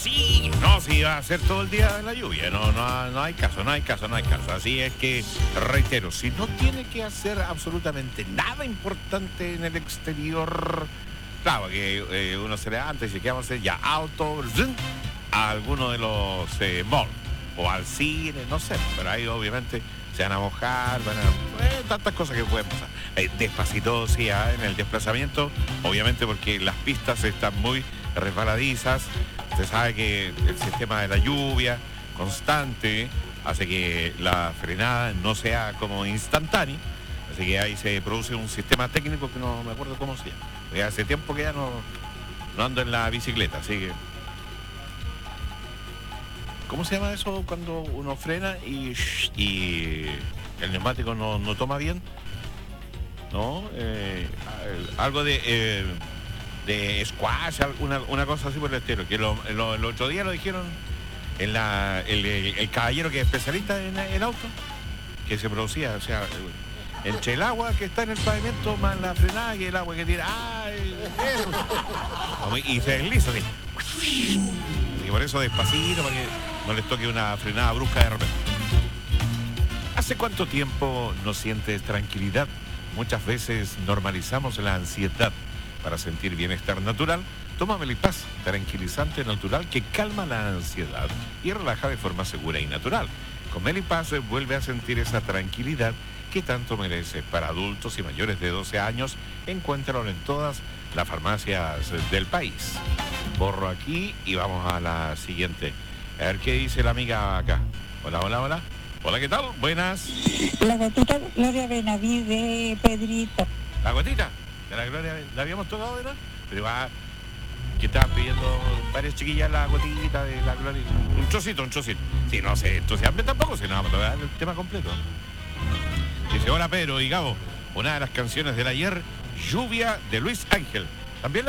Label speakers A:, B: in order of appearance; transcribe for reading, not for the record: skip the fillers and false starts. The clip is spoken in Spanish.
A: Sí, no, sí va a ser todo el día la lluvia, no hay caso. Así es que, reitero, si no tiene que hacer absolutamente nada importante en el exterior, claro que uno se levanta y dice, ¿qué vamos a hacer? Ya, auto, ¡zum!, a alguno de los malls, o al cine, no sé, pero ahí obviamente se van a mojar, tantas cosas que pueden pasar. Despacito, sí, en el desplazamiento, obviamente porque las pistas están muy resbaladizas. Usted sabe que el sistema de la lluvia constante hace que la frenada no sea como instantánea, así que ahí se produce un sistema técnico que no me acuerdo cómo se llama. Porque hace tiempo que ya no ando en la bicicleta, así que... ¿Cómo se llama eso cuando uno frena y el neumático no toma bien? ¿No? Algo de squash, una cosa así por el estilo, que el otro día lo dijeron en el caballero que es especialista en auto, que se producía, o sea, entre el agua que está en el pavimento más la frenada y el agua que tira, y se desliza así. Y por eso despacito, para que no les toque una frenada brusca de repente. ¿Hace cuánto tiempo no sientes tranquilidad? Muchas veces normalizamos la ansiedad. Para sentir bienestar natural, toma Melipaz, tranquilizante natural que calma la ansiedad y relaja de forma segura y natural. Con Melipaz vuelve a sentir esa tranquilidad que tanto merece. Para adultos y mayores de 12 años, encuéntralo en todas las farmacias del país. Borro aquí y vamos a la siguiente. A ver qué dice la amiga acá. Hola. Hola, ¿qué tal? Buenas.
B: La gotita Gloria Benavides, Pedrito.
A: ¿La gotita? De la Gloria, ¿la habíamos tocado, verdad? Pero va, que estaban pidiendo varias chiquillas la gotita de la Gloria. Un trocito. Sí, no sé, entusiasme tampoco, si no vamos a tocar el tema completo. Dice, hola Pedro y Gabo, una de las canciones del ayer, Lluvia de Luis Ángel. También